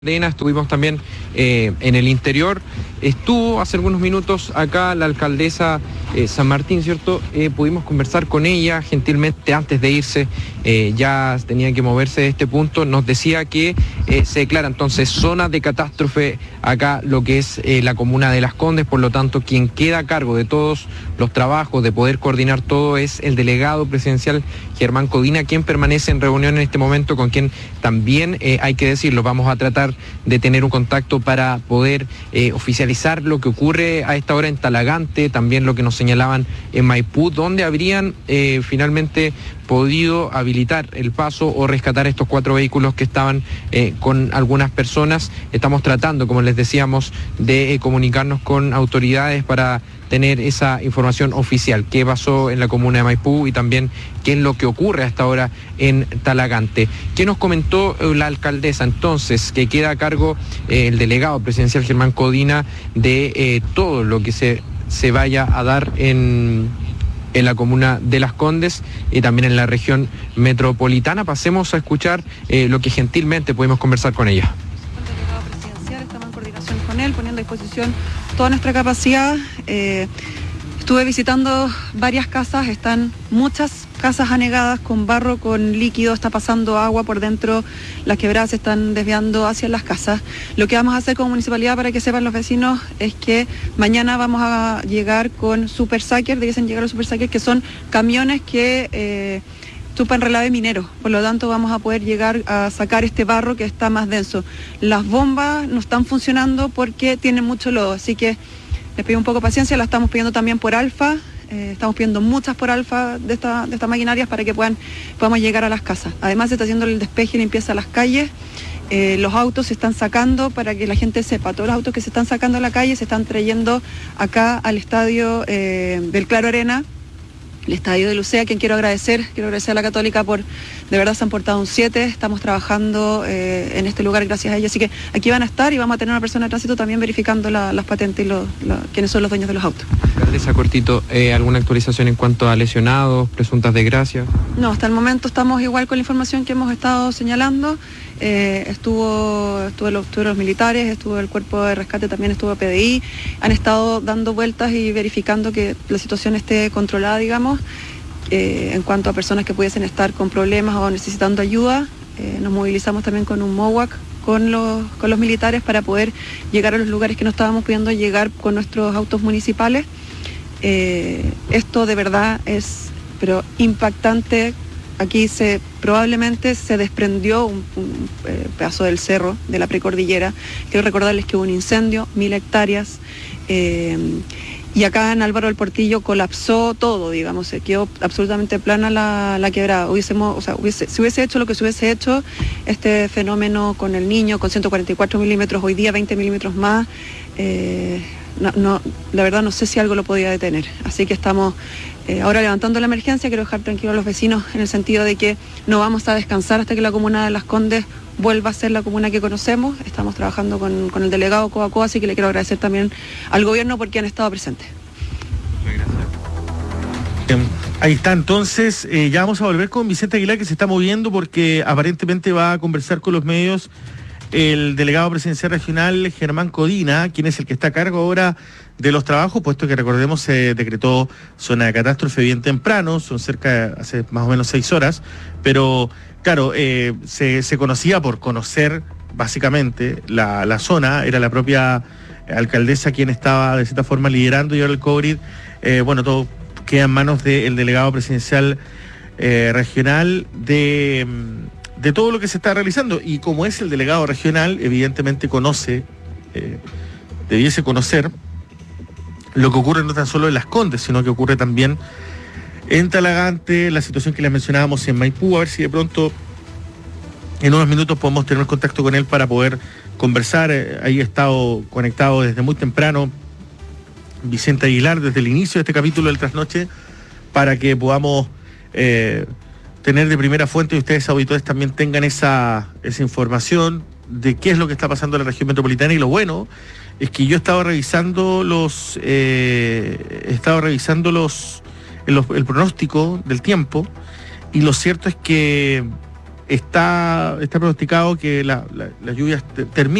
Estuvimos también en el interior. Estuvo hace algunos minutos acá la alcaldesa San Martín, ¿cierto? Pudimos conversar con ella gentilmente antes de irse, ya tenía que moverse de este punto. Nos decía que se declara entonces zona de catástrofe acá lo que es la comuna de Las Condes, por lo tanto quien queda a cargo de todos los trabajos, de poder coordinar todo, es el delegado presidencial Germán Codina, quien permanece en reunión en este momento, con quien también hay que decirlo, vamos a tratar de tener un contacto para poder oficializar lo que ocurre a esta hora en Talagante, también lo que nos señalaban en Maipú, donde habrían finalmente podido habilitar el paso o rescatar estos 4 vehículos que estaban con algunas personas. Estamos tratando, como les decíamos, de comunicarnos con autoridades para tener esa información oficial, qué pasó en la comuna de Maipú y también qué es lo que ocurre hasta ahora en Talagante. ¿Qué nos comentó la alcaldesa entonces? Que queda a cargo el delegado presidencial Germán Codina de todo lo que se vaya a dar en la comuna de Las Condes y también en la región metropolitana. Pasemos a escuchar lo que gentilmente pudimos conversar con ella. El delegado presidencial, estamos en coordinación con él, poniendo a disposición toda nuestra capacidad. Estuve visitando varias casas, están muchas casas anegadas con barro, con líquido, está pasando agua por dentro, las quebradas se están desviando hacia las casas. Lo que vamos a hacer como municipalidad, para que sepan los vecinos, es que mañana vamos a llegar con super suckers, debiesen llegar los super suckers, que son camiones que chupan relave minero, por lo tanto vamos a poder llegar a sacar este barro que está más denso. Las bombas no están funcionando porque tienen mucho lodo, así que les pido un poco de paciencia, la estamos pidiendo también por alfa. Estamos pidiendo muchas por alfa de estas maquinarias para que podamos llegar a las casas. Además se está haciendo el despeje y limpieza de las calles. Los autos se están sacando, para que la gente sepa, todos los autos que se están sacando a la calle se están trayendo acá al estadio del Claro Arena, el estadio de Lucea, quien quiero agradecer a la Católica por, de verdad se han portado un 7, estamos trabajando en este lugar gracias a ella, así que aquí van a estar y vamos a tener una persona de tránsito también verificando las patentes y quiénes son los dueños de los autos. Alcaldesa, cortito, ¿alguna actualización en cuanto a lesionados, presuntas desgracias? No, hasta el momento estamos igual con la información que hemos estado señalando. Estuvieron los militares, estuvo el cuerpo de rescate, también estuvo PDI, han estado dando vueltas y verificando que la situación esté controlada, digamos, en cuanto a personas que pudiesen estar con problemas o necesitando ayuda. Nos movilizamos también con un MOWAC con los militares para poder llegar a los lugares que no estábamos pudiendo llegar con nuestros autos municipales. Esto de verdad es pero impactante. Aquí probablemente se desprendió un pedazo del cerro, de la precordillera. Quiero recordarles que hubo un incendio, 1000 hectáreas, y acá en Álvaro del Portillo colapsó todo, digamos, se quedó absolutamente plana la quebrada. Si hubiese hecho lo que se hubiese hecho, este fenómeno con el Niño, con 144 milímetros, hoy día 20 milímetros más, la verdad no sé si algo lo podía detener. Así que estamos ahora levantando la emergencia. Quiero dejar tranquilos a los vecinos en el sentido de que no vamos a descansar hasta que la comuna de Las Condes vuelva a ser la comuna que conocemos. Estamos trabajando con el delegado codo a codo, así que le quiero agradecer también al gobierno porque han estado presentes. Muchas gracias. Ahí está, entonces ya vamos a volver con Vicente Aguilar, que se está moviendo porque aparentemente va a conversar con los medios el delegado presidencial regional Germán Codina, quien es el que está a cargo ahora de los trabajos, puesto que recordemos se decretó zona de catástrofe bien temprano, son hace más o menos 6 horas, pero claro, se conocía por conocer básicamente la zona, era la propia alcaldesa quien estaba de cierta forma liderando, y ahora el COVID, todo queda en manos del delegado presidencial regional de todo lo que se está realizando, y como es el delegado regional, evidentemente debiese conocer lo que ocurre no tan solo en Las Condes, sino que ocurre también en Talagante, la situación que les mencionábamos en Maipú. A ver si de pronto en unos minutos podemos tener contacto con él para poder conversar. Ahí ha estado conectado desde muy temprano Vicente Aguilar, desde el inicio de este capítulo del Trasnoche, para que podamos tener de primera fuente y ustedes, auditores, también tengan esa información de qué es lo que está pasando en la región metropolitana. Y lo bueno es que yo he estado revisando el pronóstico del tiempo, y lo cierto es que está pronosticado que las lluvias terminen